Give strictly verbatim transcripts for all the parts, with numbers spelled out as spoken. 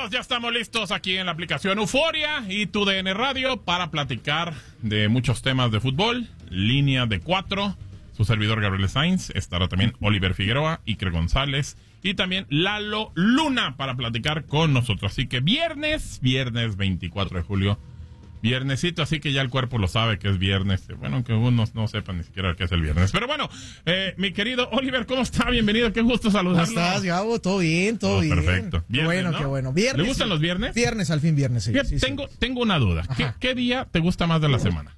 Bienvenidos, ya estamos listos aquí en la aplicación Euforia y tu D N Radio para platicar de muchos temas de fútbol, línea de cuatro, su servidor Gabriel Sainz, estará también Oliver Figueroa, Iker González y también Lalo Luna para platicar con nosotros. Así que viernes, viernes veinticuatro de julio, viernesito, así que ya el cuerpo lo sabe que es viernes. Bueno, aunque unos no sepan ni siquiera qué es el viernes. Pero bueno, eh, mi querido Oliver, ¿cómo está? Bienvenido, qué gusto saludarlo. ¿Cómo estás, Gabo? ¿Todo bien? ¿Todo oh, bien? Perfecto. Viernes, qué bueno, ¿no? Qué bueno. Viernes. ¿Le gustan sí. los viernes? Viernes, al fin viernes, sí. Bien, sí, tengo, sí. tengo una duda. ¿Qué, ¿Qué día te gusta más de la semana?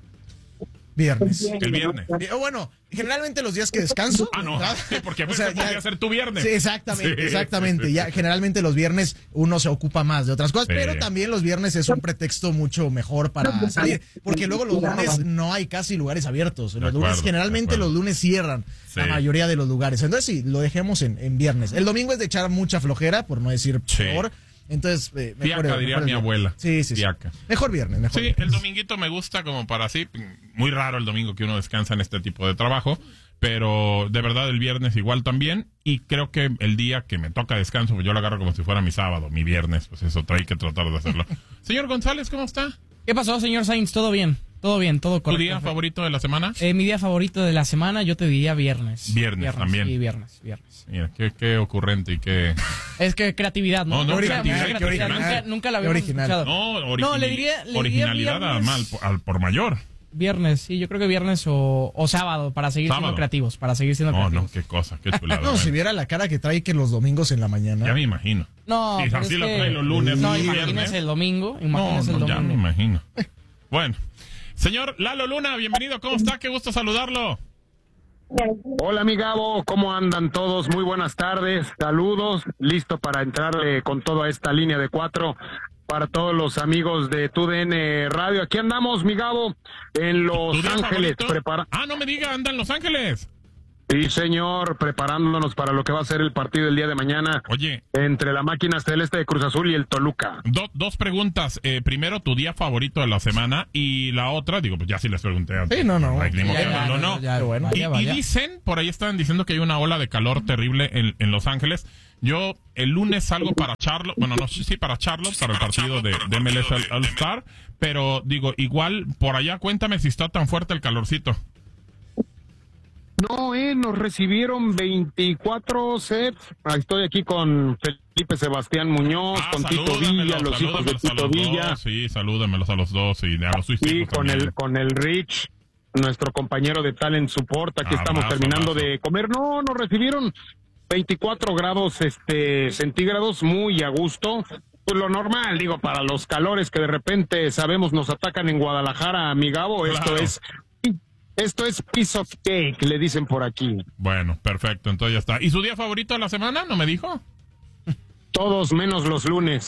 Viernes. El viernes. Eh, bueno, generalmente los días que descanso. Ah, no. Sí, porque o sea, ya, podría ser tu viernes. Sí, exactamente, sí, exactamente. Sí, sí, ya sí. Generalmente los viernes uno se ocupa más de otras cosas, Sí. pero también los viernes es un pretexto mucho mejor para salir, porque luego los lunes no hay casi lugares abiertos. Los De lunes, acuerdo, generalmente los lunes cierran Sí. la mayoría de los lugares. Entonces sí, lo dejemos en, en viernes. El domingo es de echar mucha flojera, por no decir Sí. peor. Entonces, eh, mejor, Fiaca, diría mejor mi el- abuela. Sí, sí, sí. Fiaca. Mejor viernes, mejor Sí, viernes. el dominguito me gusta como para así, muy raro el domingo que uno descansa en este tipo de trabajo, pero de verdad el viernes igual también, y creo que el día que me toca descanso, pues yo lo agarro como si fuera mi sábado, mi viernes, pues eso, hay que tratar de hacerlo. Señor González, ¿cómo está? ¿Qué pasó, señor Sainz? ¿Todo bien? Todo bien, todo ¿Tu correcto. día favorito de la semana? Eh, mi día favorito de la semana, yo te diría viernes. Viernes también. Sí, viernes, viernes. Mira, qué, qué ocurrente y qué... Es que creatividad, ¿no? No, no, Mucha- creatividad, mucha qué original. Nunca, nunca la Qué habíamos original. escuchado. No, origini- No, le diría- le diría originalidad al, viernes. mal, al por mayor. Viernes, sí, yo creo que viernes o, o sábado, para seguir Sábado. siendo creativos, para seguir siendo No, creativos. no, qué cosa, qué chulada. No, bueno. si viera la cara que trae que los domingos en la mañana. Ya me imagino. No, Sí, pero así es lo que- trae los lunes No, y imagínese viernes. el domingo, No, imagínese no, el ya me domingo. imagino. Bueno, señor Lalo Luna, bienvenido, ¿cómo está? Qué gusto saludarlo. Hola, mi Gabo, ¿cómo andan todos? Muy buenas tardes, saludos, listo para entrarle con toda esta línea de cuatro para todos los amigos de tu D N Radio. Aquí andamos, mi Gabo, en Los ¿Tu día Ángeles, favorito? prepara... Ah, no me diga, anda en Los Ángeles. Sí, señor, preparándonos para lo que va a ser el partido el día de mañana Oye, entre la máquina celeste de Cruz Azul y el Toluca. do- dos preguntas. Eh, primero, tu día favorito de la semana, y la otra, digo, pues ya sí les pregunté antes. Sí, no, no. Ay, ni modo Ya, que ya, no, no. ya, Qué bueno. Y, vaya, y vaya. dicen, por ahí estaban diciendo que hay una ola de calor terrible en, en Los Ángeles. Yo el lunes salgo para Charlotte, bueno, no, sí, para Charlotte, para el partido de, de M L S All- All-Star, pero digo, igual, por allá, cuéntame si está tan fuerte el calorcito. No, eh, nos recibieron veinticuatro sets. Estoy aquí con Felipe Sebastián Muñoz, Ah, con Tito salúdamelos, Villa, los hijos de salúdamelos a Tito los Villa. dos, sí, salúdamelos a los dos y a los sus Y hijos con también. el, con el Rich, nuestro compañero de Talent Support, aquí Abrazo, estamos terminando abrazo. de comer. No, nos recibieron veinticuatro grados este centígrados, muy a gusto. Pues lo normal, digo, para los calores que de repente sabemos nos atacan en Guadalajara, mi Gabo, esto Claro. es, esto es piece of cake, le dicen por aquí. Bueno, perfecto, entonces ya está. ¿Y su día favorito de la semana? ¿No me dijo? Todos menos los lunes.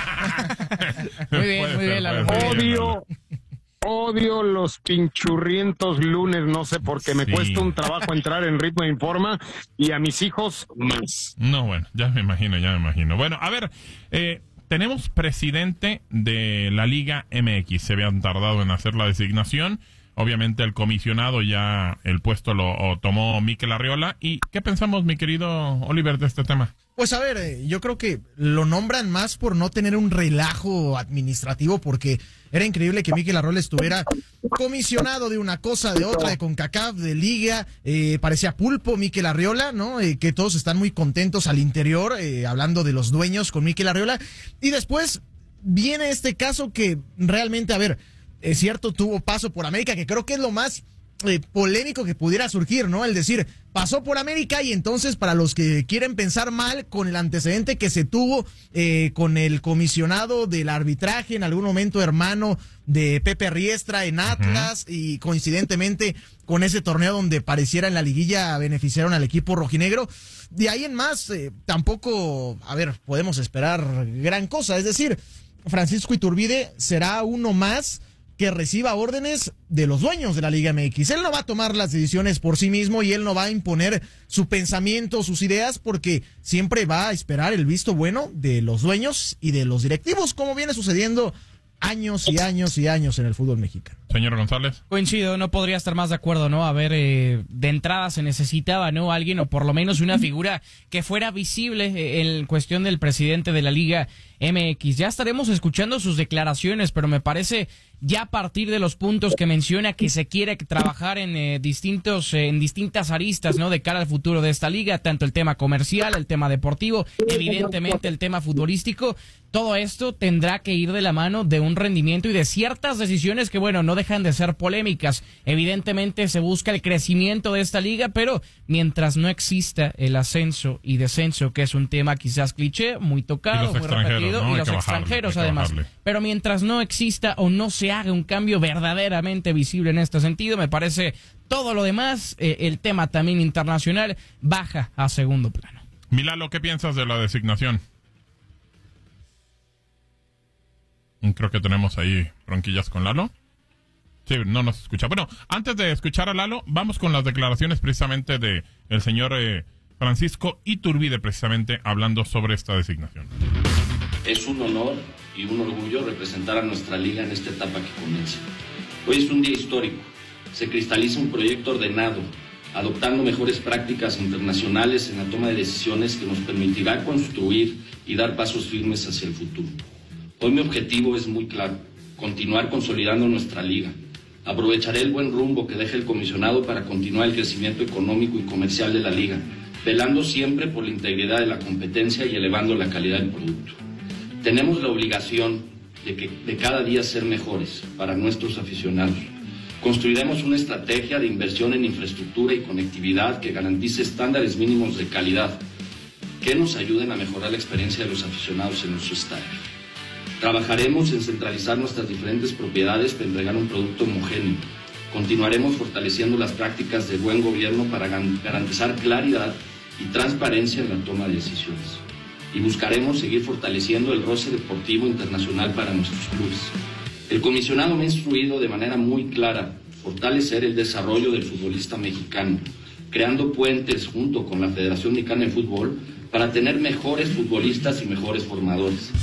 Muy bien, Puede muy ser, bien, Lalo. puede ser. Odio, odio los pinchurrientos lunes, no sé, porque me Sí. cuesta un trabajo entrar en ritmo y forma, y a mis hijos más. No, bueno, ya me imagino, ya me imagino. Bueno, a ver, eh, tenemos presidente de la Liga M X. Se habían tardado en hacer la designación. Obviamente el comisionado ya el puesto lo o tomó Mikel Arriola. ¿Y qué pensamos, mi querido Oliver, de este tema? Pues a ver, eh, yo creo que lo nombran más por no tener un relajo administrativo, porque era increíble que Mikel Arriola estuviera comisionado de una cosa, de otra, de CONCACAF, de Liga, eh, parecía pulpo Mikel Arriola, ¿no? Eh, que todos están muy contentos al interior, eh, hablando de los dueños con Mikel Arriola, y después viene este caso que realmente, a ver, es cierto, tuvo paso por América, que creo que es lo más eh, polémico que pudiera surgir, ¿no? El decir, pasó por América, y entonces para los que quieren pensar mal con el antecedente que se tuvo eh, con el comisionado del arbitraje, en algún momento hermano de Pepe Riestra en Atlas, uh-huh. y coincidentemente con ese torneo donde pareciera en la liguilla beneficiaron al equipo rojinegro, de ahí en más eh, tampoco, a ver, podemos esperar gran cosa, es decir, Francisco Iturbide será uno más que reciba órdenes de los dueños de la Liga M X. Él no va a tomar las decisiones por sí mismo y él no va a imponer su pensamiento, sus ideas, porque siempre va a esperar el visto bueno de los dueños y de los directivos, como viene sucediendo años y años y años en el fútbol mexicano. Señor González. Coincido, no podría estar más de acuerdo, ¿no? A ver, eh, de entrada se necesitaba, ¿no? Alguien o por lo menos una figura que fuera visible eh, en cuestión del presidente de la Liga M X. Ya estaremos escuchando sus declaraciones, pero me parece ya a partir de los puntos que menciona que se quiere trabajar en eh, distintos eh, en distintas aristas, ¿no? De cara al futuro de esta liga, tanto el tema comercial, el tema deportivo, evidentemente el tema futbolístico. Todo esto tendrá que ir de la mano de un rendimiento y de ciertas decisiones que, bueno, no dejan de ser polémicas. Evidentemente se busca el crecimiento de esta liga, pero mientras no exista el ascenso y descenso, que es un tema quizás cliché, muy tocado, muy repetido, ¿no? y los extranjeros además. Pero mientras no exista o no se haga un cambio verdaderamente visible en este sentido, me parece todo lo demás, eh, el tema también internacional, baja a segundo plano. Milalo, ¿qué piensas de la designación? Creo que tenemos ahí bronquillas con Lalo. Sí, no nos escucha. Bueno, antes de escuchar a Lalo, vamos con las declaraciones precisamente de el señor eh, Francisco Iturbide, precisamente hablando sobre esta designación. Es un honor y un orgullo representar a nuestra liga en esta etapa que comienza. Hoy es un día histórico. Se cristaliza un proyecto ordenado, adoptando mejores prácticas internacionales en la toma de decisiones que nos permitirá construir y dar pasos firmes hacia el futuro. Hoy mi objetivo es muy claro, continuar consolidando nuestra liga. Aprovecharé el buen rumbo que deja el comisionado para continuar el crecimiento económico y comercial de la liga, velando siempre por la integridad de la competencia y elevando la calidad del producto. Tenemos la obligación de, que, de cada día ser mejores para nuestros aficionados. Construiremos una estrategia de inversión en infraestructura y conectividad que garantice estándares mínimos de calidad que nos ayuden a mejorar la experiencia de los aficionados en nuestro estadio. Trabajaremos en centralizar nuestras diferentes propiedades para entregar un producto homogéneo. Continuaremos fortaleciendo las prácticas de buen gobierno para garantizar claridad y transparencia en la toma de decisiones. Y buscaremos seguir fortaleciendo el roce deportivo internacional para nuestros clubes. El comisionado me ha instruido de manera muy clara fortalecer el desarrollo del futbolista mexicano, creando puentes junto con la Federación Mexicana de Fútbol para tener mejores futbolistas y mejores formadores.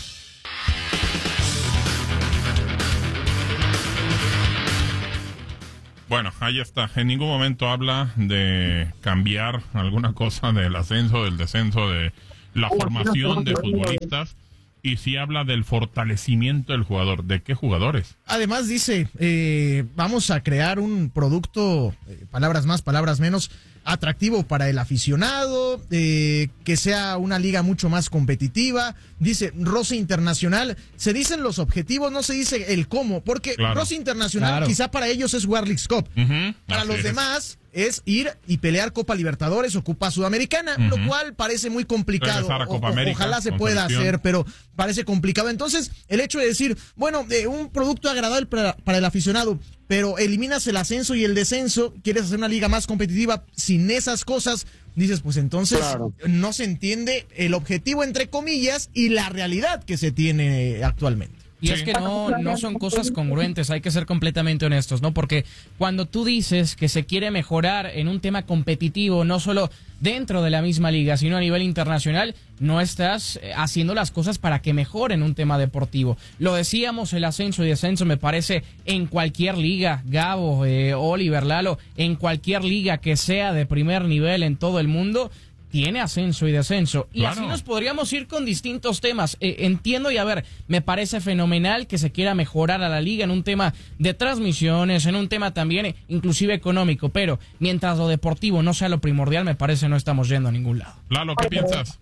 Bueno, ahí está. En ningún momento habla de cambiar alguna cosa del ascenso, del descenso, de la formación de futbolistas. Y sí habla del fortalecimiento del jugador. ¿De qué jugadores? Además dice, eh, vamos a crear un producto, eh, palabras más, palabras menos, atractivo para el aficionado, eh, que sea una liga mucho más competitiva. Dice roce internacional. Se dicen los objetivos, no se dice el cómo, porque claro, roce internacional claro. quizá para ellos es World League Cup. Uh-huh. Para Así los es. demás es ir y pelear Copa Libertadores o Copa Sudamericana, uh-huh. lo cual parece muy complicado. A Copa o, América, ojalá se pueda selección. hacer, pero parece complicado. Entonces, el hecho de decir, bueno, eh, un producto agradable para, para el aficionado, pero eliminas el ascenso y el descenso, quieres hacer una liga más competitiva sin esas cosas, dices, pues entonces claro. no se entiende el objetivo, entre comillas, y la realidad que se tiene actualmente. Y sí. es que no, no son cosas congruentes, hay que ser completamente honestos, ¿no? Porque cuando tú dices que se quiere mejorar en un tema competitivo, no solo dentro de la misma liga, sino a nivel internacional, no estás haciendo las cosas para que mejoren un tema deportivo. Lo decíamos, el ascenso y descenso me parece en cualquier liga, Gabo, eh, Oliver, Lalo, en cualquier liga que sea de primer nivel en todo el mundo, tiene ascenso y descenso. Y claro. así nos podríamos ir con distintos temas. Eh, entiendo y a ver, me parece fenomenal que se quiera mejorar a la liga en un tema de transmisiones, en un tema también eh, inclusive económico, pero mientras lo deportivo no sea lo primordial, me parece no estamos yendo a ningún lado. Lalo, ¿qué piensas?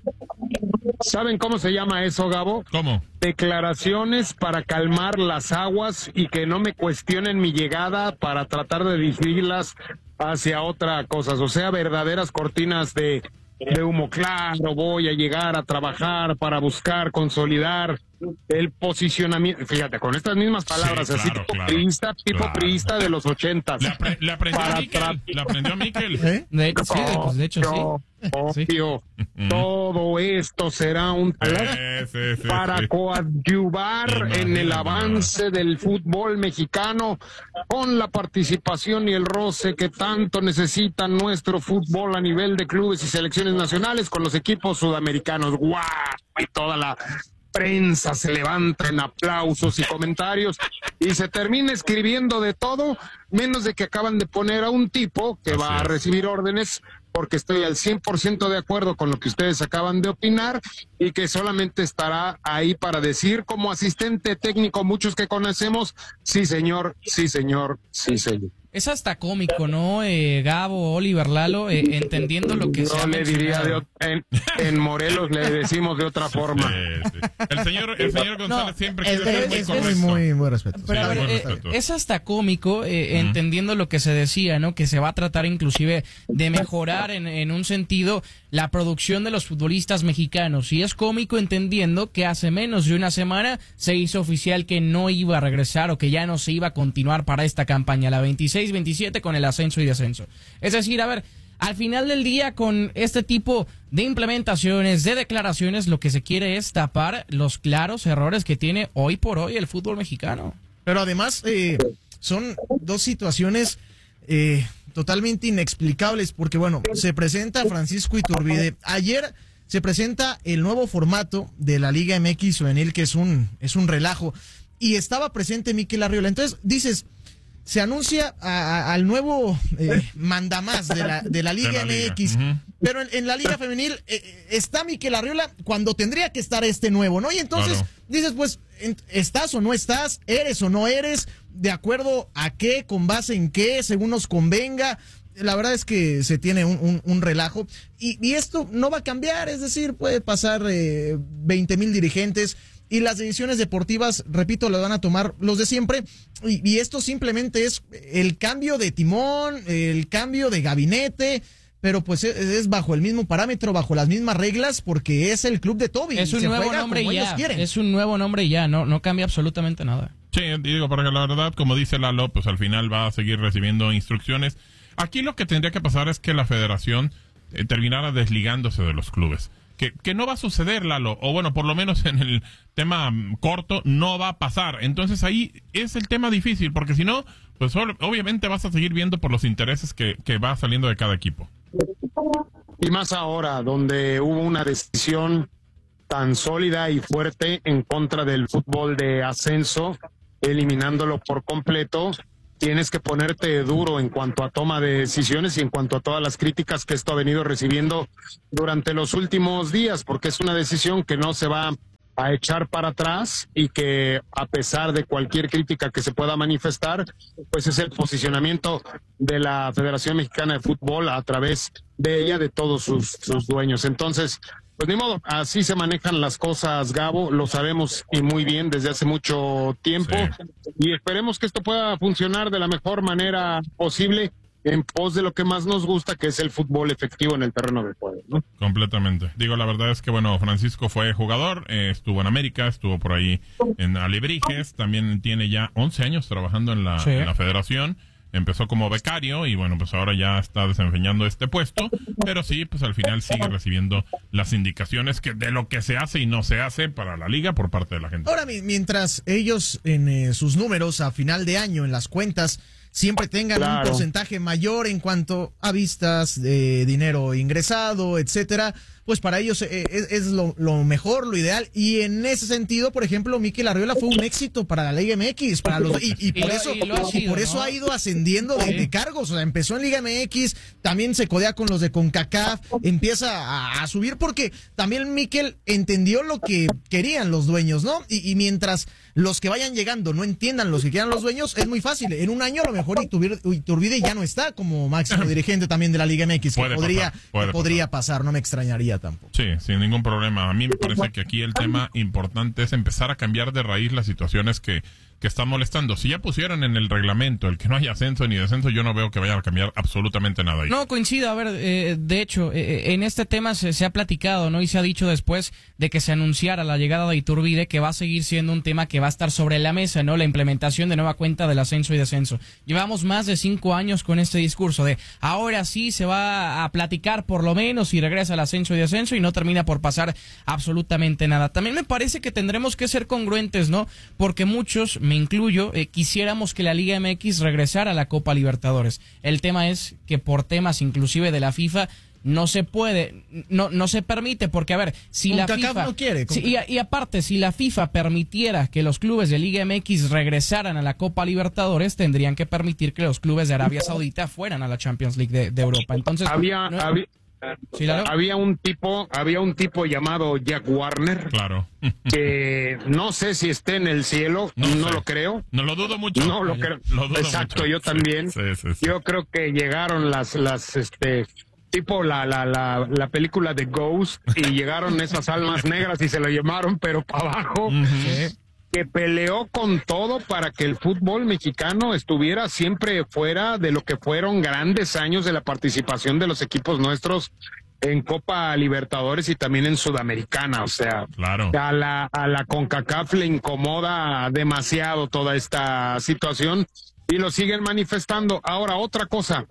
¿Saben cómo se llama eso, Gabo? ¿Cómo? Declaraciones para calmar las aguas y que no me cuestionen mi llegada para tratar de dirigirlas hacia otra cosa, o sea, verdaderas cortinas de de humo claro. Voy a llegar a trabajar para buscar consolidar el posicionamiento, fíjate, con estas mismas palabras, sí, claro, así tipo claro, priista, tipo claro. priista de los ochentas. Le, apre le aprendió a Miquel, le aprendió a Miquel. ¿Eh? De hecho, sí, de, de hecho, sí. Obvio, sí. Todo esto será un eh, sí, sí, para sí. coadyuvar sí, en el avance del fútbol mexicano con la participación y el roce que tanto necesita nuestro fútbol a nivel de clubes y selecciones nacionales con los equipos sudamericanos. ¡Guau! Y toda la prensa se levanta en aplausos y comentarios y se termina escribiendo de todo, menos de que acaban de poner a un tipo que Así va a es. recibir órdenes, porque estoy al cien por ciento de acuerdo con lo que ustedes acaban de opinar, y que solamente estará ahí para decir como asistente técnico, muchos que conocemos, sí señor, sí señor, sí señor. Es hasta cómico, ¿no, eh, Gabo, Oliver, Lalo, eh, entendiendo lo que se No ha le diría de, mencionado? ot- en, en Morelos le decimos de otra forma. Sí, sí. El señor, el señor González No, siempre Es, quiere ser muy es muy, correcto. muy, muy respeto. Pero, Sí, a ver, muy eh, respeto. es hasta cómico, eh, entendiendo lo que se decía, ¿no? Que se va a tratar inclusive de mejorar en, en un sentido la producción de los futbolistas mexicanos. Y es cómico entendiendo que hace menos de una semana se hizo oficial que no iba a regresar o que ya no se iba a continuar para esta campaña, la veintiséis veintisiete, con el ascenso y descenso. Es decir, a ver, al final del día, con este tipo de implementaciones, de declaraciones, lo que se quiere es tapar los claros errores que tiene hoy por hoy el fútbol mexicano. Pero además eh, son dos situaciones eh, totalmente inexplicables porque, bueno, se presenta Francisco Iturbide. Ayer se presenta el nuevo formato de la Liga M X Juvenil, que es un, es un relajo, y estaba presente Mikel Arriola. Entonces, dices, se anuncia a, a, al nuevo eh, mandamás de la, de la Liga De la M X, Liga. Ujú. pero en, en la Liga Femenil eh, está Mikel Arriola cuando tendría que estar este nuevo, ¿no? Y entonces Claro. dices, pues, en- ¿estás o no estás? ¿Eres o no eres? ¿De acuerdo a qué? ¿Con base en qué? Según nos convenga. La verdad es que se tiene un, un, un relajo y, y esto no va a cambiar, es decir, puede pasar eh, veinte mil dirigentes y las decisiones deportivas, repito, las van a tomar los de siempre y, y esto simplemente es el cambio de timón, el cambio de gabinete, pero pues es, es bajo el mismo parámetro, bajo las mismas reglas, porque es el club de Toby. Es y un se nuevo juega nombre como y ellos ya. quieren. Es un nuevo nombre y ya. No, no cambia absolutamente nada. Sí, digo, porque la verdad, como dice Lalo, pues al final va a seguir recibiendo instrucciones. Aquí lo que tendría que pasar es que la federación eh, terminara desligándose de los clubes. Que, que no va a suceder, Lalo, o bueno, por lo menos en el tema mm, corto, no va a pasar. Entonces ahí es el tema difícil, porque si no, pues ob- obviamente vas a seguir viendo por los intereses que, que va saliendo de cada equipo. Y más ahora, donde hubo una decisión tan sólida y fuerte en contra del fútbol de ascenso, eliminándolo por completo, tienes que ponerte duro en cuanto a toma de decisiones y en cuanto a todas las críticas que esto ha venido recibiendo durante los últimos días, porque es una decisión que no se va a echar para atrás y que, a pesar de cualquier crítica que se pueda manifestar, pues es el posicionamiento de la Federación Mexicana de Fútbol a través de ella, de todos sus, sus dueños. Entonces, pues ni modo, así se manejan las cosas, Gabo, lo sabemos y muy bien desde hace mucho tiempo, Sí. y esperemos que esto pueda funcionar de la mejor manera posible en pos de lo que más nos gusta, que es el fútbol efectivo en el terreno de juego, ¿no? Completamente. Digo, la verdad es que, bueno, Francisco fue jugador, eh, estuvo en América, estuvo por ahí en Alebrijes, también tiene ya once años trabajando en la, Sí. en la federación. Empezó como becario y, bueno, pues ahora ya está desempeñando este puesto, pero sí, pues al final sigue recibiendo las indicaciones que de lo que se hace y no se hace para la liga por parte de la gente. Ahora, mi- mientras ellos en eh, sus números a final de año, en las cuentas, siempre tengan un Claro. porcentaje mayor en cuanto a vistas, de dinero ingresado, etcétera, pues para ellos eh, es, es lo, lo mejor, lo ideal. Y en ese sentido, por ejemplo, Mikel Arriola fue un éxito para la Liga M X, para los y, y Y por lo- eso y lo ha y sido, por eso ¿no? ha ido ascendiendo de, de cargos. O sea, empezó en Liga M X, también se codea con los de CONCACAF, empieza a, a subir porque también Mikel entendió lo que querían los dueños, ¿no? Y, y mientras los que vayan llegando no entiendan los que quieran los dueños, es muy fácil. En un año a lo mejor Iturbide, Iturbide ya no está como máximo dirigente también de la Liga M X, que Puede podría, pasar, puede que podría pasar, no me extrañaría tampoco. Sí, sin ningún problema. A mí me parece que aquí el tema importante es empezar a cambiar de raíz las situaciones que, que están molestando. Si ya pusieran en el reglamento el que no haya ascenso ni descenso, yo no veo que vayan a cambiar absolutamente nada ahí. No, coincido. A ver, eh, de hecho, eh, en este tema se, se ha platicado, ¿no? Y se ha dicho después de que se anunciara la llegada de Iturbide que va a seguir siendo un tema que va a estar sobre la mesa, ¿no? La implementación de nueva cuenta del ascenso y descenso. Llevamos más de cinco años con este discurso de ahora sí se va a platicar por lo menos y regresa el ascenso y descenso y no termina por pasar absolutamente nada. También me parece que tendremos que ser congruentes, ¿no? Porque muchos, me incluyo, eh, quisiéramos que la Liga M X regresara a la Copa Libertadores. El tema es que por temas inclusive de la FIFA no se puede, no no se permite, porque a ver, si la CONCACAF FIFA no quiere, si, y, y aparte, si la FIFA permitiera que los clubes de Liga M X regresaran a la Copa Libertadores, tendrían que permitir que los clubes de Arabia Saudita fueran a la Champions League de, de Europa. Entonces, había, no, había, ¿sí, había un tipo, había un tipo llamado Jack Warner, claro, que no sé si esté en el cielo, no, no lo sé. creo. No lo dudo mucho. No lo creo. Lo dudo Exacto, mucho. yo también. Sí, sí, sí. Yo creo que llegaron las, las, este, tipo la, la, la, la película de Ghost, y llegaron esas almas negras y se lo llamaron, pero para abajo. Uh-huh. Que peleó con todo para que el fútbol mexicano estuviera siempre fuera de lo que fueron grandes años de la participación de los equipos nuestros en Copa Libertadores y también en Sudamericana. O sea, claro. a la, a la CONCACAF le incomoda demasiado toda esta situación y lo siguen manifestando. Ahora, otra cosa,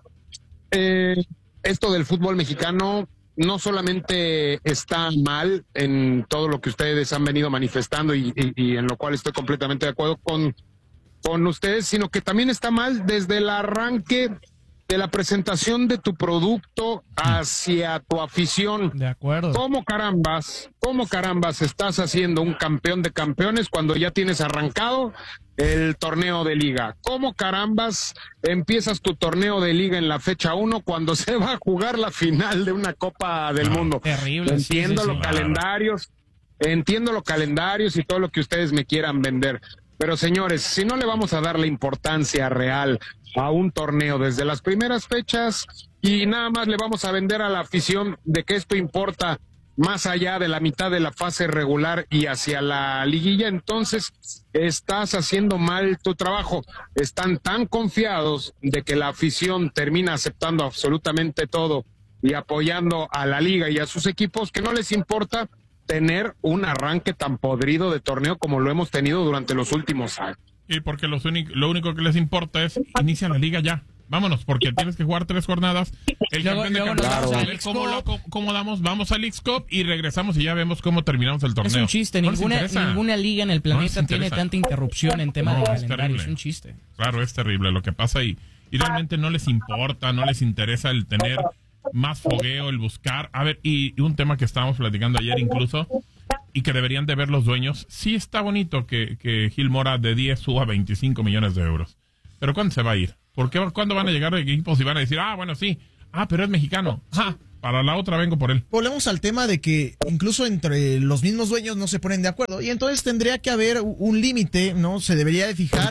eh, esto del fútbol mexicano no solamente está mal en todo lo que ustedes han venido manifestando y, y, y en lo cual estoy completamente de acuerdo con, con ustedes, sino que también está mal desde el arranque de la presentación de tu producto hacia tu afición. De acuerdo. ¿Cómo carambas, cómo carambas estás haciendo un campeón de campeones cuando ya tienes arrancado el torneo de liga? ¿Cómo carambas empiezas tu torneo de liga en la fecha uno cuando se va a jugar la final de una Copa del Claro. Mundo? Terrible. Entiendo sí, sí, los sí. calendarios, entiendo los calendarios y todo lo que ustedes me quieran vender. Pero señores, si no le vamos a dar la importancia real a un torneo desde las primeras fechas y nada más le vamos a vender a la afición de que esto importa más allá de la mitad de la fase regular y hacia la liguilla, entonces estás haciendo mal tu trabajo. Están tan confiados de que la afición termina aceptando absolutamente todo y apoyando a la liga y a sus equipos que no les importa tener un arranque tan podrido de torneo como lo hemos tenido durante los últimos años. Y porque los único, lo único que les importa es inicia la liga ya. Vámonos, porque tienes que jugar tres jornadas. El Luego- campeón de luego campeones, nos vamos a al ver Leagues cómo, Cup. lo- cómo- cómo damos, vamos al Leagues Cup y regresamos y ya vemos cómo terminamos el torneo. Es un chiste, No les ninguna, interesa. ninguna liga en el No planeta les tiene interesa. tanta interrupción en tema No, de es calendario, terrible. es un chiste. Claro, es terrible lo que pasa y, y realmente no les importa, no les interesa el tener más fogueo, el buscar. A ver, y, y un tema que estábamos platicando ayer incluso, y que deberían de ver los dueños, sí está bonito que, que Gil Mora de diez suba veinticinco millones de euros. Pero ¿cuándo se va a ir? ¿Por qué, ¿Cuándo van a llegar equipos y van a decir, ah, bueno, sí, ah, pero es mexicano, ah, para la otra vengo por él? Volvemos al tema de que incluso entre los mismos dueños no se ponen de acuerdo y entonces tendría que haber un límite, ¿no? Se debería de fijar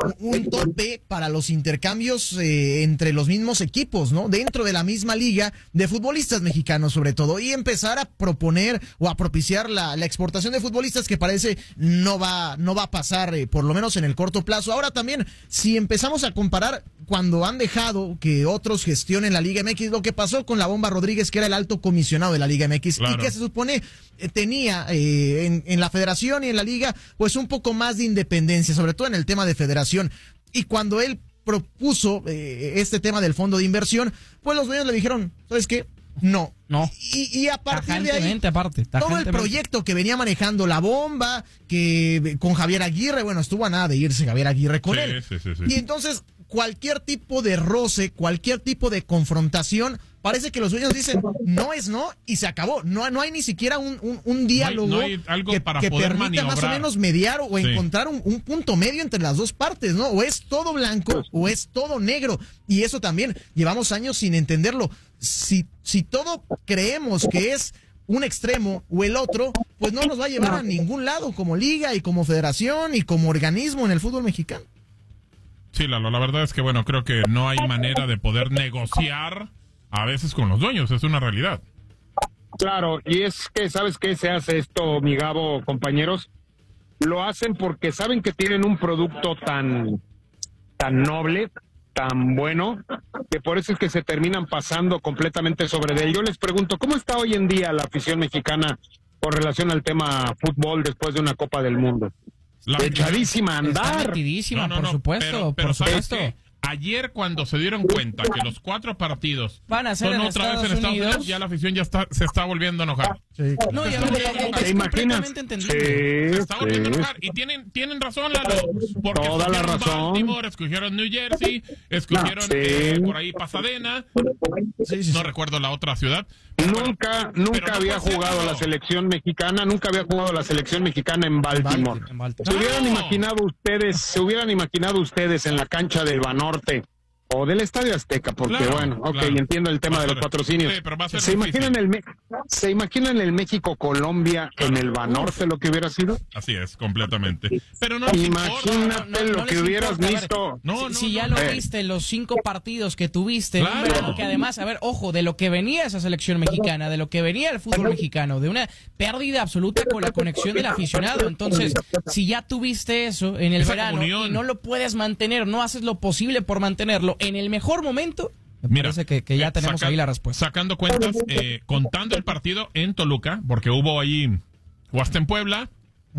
un tope para los intercambios eh, entre los mismos equipos, ¿no? Dentro de la misma liga de futbolistas mexicanos sobre todo y empezar a proponer o a propiciar la, la exportación de futbolistas que parece no va, no va a pasar eh, por lo menos en el corto plazo. Ahora también, si empezamos a comparar cuando han dejado que otros gestionen la Liga M X, lo que pasó con la Bomba Rodríguez, que era el alto comisionado de la Liga M X, Claro. y que se supone eh, tenía eh, en, en la federación y en la liga pues un poco más de independencia, sobre todo en el tema de federación. Y cuando él propuso eh, este tema del fondo de inversión, pues los dueños le dijeron, ¿sabes qué? No. No. Y, y a partir de ahí, Tajantemente, aparte. todo el tajantemente. proyecto que venía manejando la Bomba, que con Javier Aguirre, bueno, estuvo a nada de irse Javier Aguirre con Sí, él. sí, sí, sí. Y entonces, cualquier tipo de roce, cualquier tipo de confrontación, parece que los dueños dicen, no es no, y se acabó. No, no hay ni siquiera un, un, un diálogo No hay- no hay algo que, para que poder permita más o maniobrar. menos mediar o Sí. encontrar un, un punto medio entre las dos partes, ¿no? O es todo blanco o es todo negro. Y eso también, llevamos años sin entenderlo. Si, si todo creemos que es un extremo o el otro, pues no nos va a llevar a ningún lado como liga y como federación y como organismo en el fútbol mexicano. Sí, Lalo, la verdad es que, bueno, creo que no hay manera de poder negociar a veces con los dueños, es una realidad. Claro, y es que, ¿sabes qué se hace esto, mi Gabo, compañeros? Lo hacen porque saben que tienen un producto tan, tan noble, tan bueno, que por eso es que se terminan pasando completamente sobre de él. Yo les pregunto, ¿cómo está hoy en día la afición mexicana con relación al tema fútbol después de una Copa del Mundo? La- Echadísima a Está andar. metidísima, No, no, por no, supuesto, pero, pero por ¿sabes supuesto. qué? Ayer cuando se dieron cuenta que los cuatro partidos Van a ser son en otra vez en Estados Estados Unidos, Unidos. ya la afición ya está, se está volviendo a enojar. Sí. No, y a Se ver, está volviendo a es ¿Te imaginas? completamente entendible. Se Sí, está volviendo a sí. enojar. Y tienen, tienen razón, Lalo. Porque Toda la escogieron razón. Baltimore, escogieron New Jersey, escogieron Sí. eh, por ahí Pasadena. Sí, sí, No sí. recuerdo la otra ciudad. Nunca, nunca pero no había fue jugado cierto. la selección mexicana, nunca había jugado la selección mexicana en Baltimore. En Baltimore. ¿Se hubieran No. imaginado ustedes, se hubieran imaginado ustedes en la cancha del Banorte o del Estadio Azteca? Porque Claro, bueno, ok, claro. entiendo el tema Va a de los ser- patrocinios. sí, pero va a ser ¿Se difícil. imaginan el Me- se imaginan el México-Colombia en el Banorte lo que hubiera sido? Así es, completamente. Pero no nos Imagínate importa. no, no lo que les hubieras importa, a ver, visto. No, si, no, si no, ya no. lo Eh. viste, los cinco partidos que tuviste, en un Claro. verano que además, a ver, ojo, de lo que venía esa selección mexicana, de lo que venía el fútbol mexicano, de una pérdida absoluta con la conexión del aficionado. Entonces, si ya tuviste eso en el Esa verano comunión. y no lo puedes mantener, no haces lo posible por mantenerlo en el mejor momento, me Mira, parece que, que ya eh, tenemos saca- ahí la respuesta. Sacando cuentas, eh, contando el partido en Toluca, porque hubo ahí, jugaste en Puebla,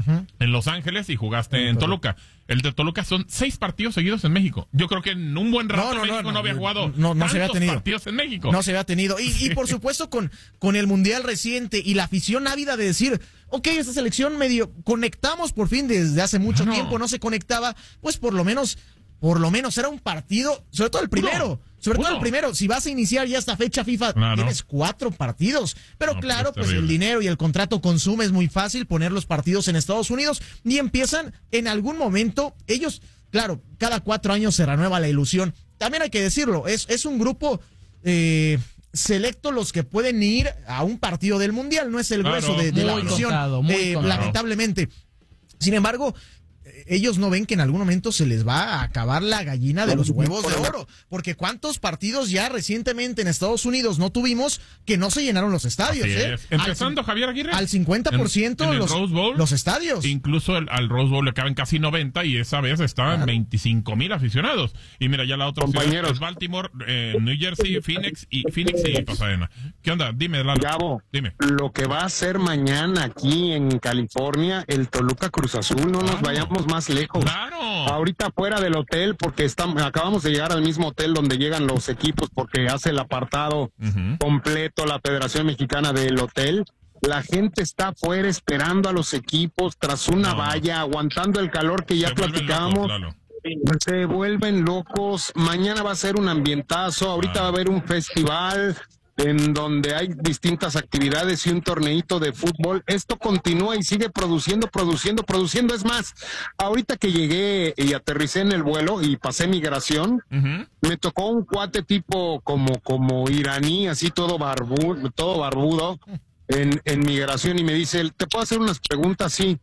en Los Ángeles y jugaste en Toluca. El de Toluca son seis partidos seguidos en México. Yo creo que en un buen rato No, no, no, México no, no, había no, jugado no, no se había tantos tenido. partidos en México. No se había tenido. Y, y por supuesto con, con el Mundial reciente y la afición ávida de decir, ok, esta selección medio conectamos por fin desde hace mucho Claro. tiempo, no se conectaba, pues por lo menos, por lo menos era un partido, sobre todo el primero. Uno. Sobre todo Uno. el primero, si vas a iniciar ya esta fecha FIFA, Claro. tienes cuatro partidos. Pero No, pero claro, es pues el terrible. dinero y el contrato consume, es muy fácil poner los partidos en Estados Unidos y empiezan en algún momento, ellos, claro, cada cuatro años se renueva la ilusión. También hay que decirlo, es, es un grupo eh, selecto los que pueden ir a un partido del Mundial, no es el Claro. grueso de, de la Muy afición, contado, muy eh, contado. lamentablemente. Sin embargo, eh, ellos no ven que en algún momento se les va a acabar la gallina de los huevos de oro, porque cuántos partidos ya recientemente en Estados Unidos no tuvimos que no se llenaron los estadios, Así ¿eh? es. Empezando, al, Javier Aguirre. al cincuenta por ciento en- en el los, Rose Bowl, los estadios. Incluso el- al Rose Bowl le caben casi noventa y esa vez estaban Claro. veinticinco mil aficionados. Y mira, ya la otra ciudad Compañeros. es Baltimore, eh, New Jersey, Phoenix y Phoenix y Pasadena. ¿Qué onda? Dime, Lalo. Gabo, Dime. lo que va a ser mañana aquí en California, el Toluca Cruz Azul, no nos Claro. vayamos más lejos. Claro. Ahorita fuera del hotel, porque estamos, acabamos de llegar al mismo hotel donde llegan los equipos, porque hace el apartado Ujú. completo la Federación Mexicana del hotel. La gente está afuera esperando a los equipos tras una No. valla, aguantando el calor que ya Se vuelven platicamos. locos, Lalo. Se vuelven locos. Mañana va a ser un ambientazo. Ahorita Ah. va a haber un festival en donde hay distintas actividades y un torneito de fútbol. Esto continúa y sigue produciendo, produciendo, produciendo. Es más, ahorita que llegué y aterricé en el vuelo y pasé migración, Ujú. me tocó un cuate tipo como, como iraní, así todo barbudo, todo barbudo en, en migración y me dice, ¿te puedo hacer unas preguntas? Sí.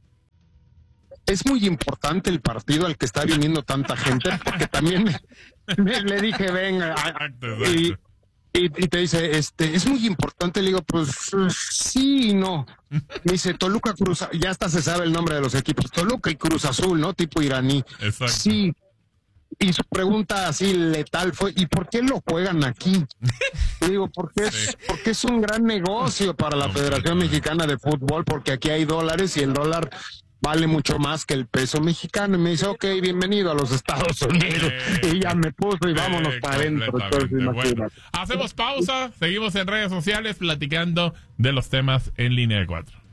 Es muy importante el partido al que está viniendo tanta gente, porque también me, me- le dije, venga, a- Exacto, y, exacto. y, y te dice, este, es muy importante, le digo, pues sí y no. Me dice, Toluca Cruz, ya hasta se sabe el nombre de los equipos, Toluca y Cruz Azul, ¿no? Tipo iraní. Exacto. Sí. Y su pregunta así letal fue, ¿y por qué lo juegan aquí? Le digo, porque es, Sí. porque es un gran negocio para la Federación Mexicana de Fútbol, porque aquí hay dólares y el dólar vale mucho más que el peso mexicano. Y me dice, ok, bienvenido a los Estados Unidos. Eh, y ya me puso y vámonos Eh, para adentro. completamente. Entonces, Bueno, imagínate. hacemos pausa, seguimos en redes sociales platicando de los temas en línea de cuatro.